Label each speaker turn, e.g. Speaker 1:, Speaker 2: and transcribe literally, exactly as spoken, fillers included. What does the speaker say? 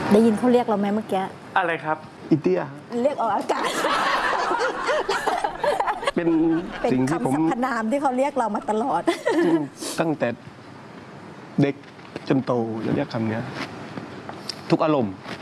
Speaker 1: ได้ยินเขาเรียกเราไหมเมื่อกี้
Speaker 2: อะไรครับ
Speaker 3: อีเตี้ย
Speaker 1: เรียกออกอากาศ
Speaker 3: เป็นสิ่งที่ผม
Speaker 1: คำสรรพนามที่เขาเรียกเรามาตลอด
Speaker 3: ตั้งแต่เด็กจนโตจะเรียกคำนี้ทุกอารมณ์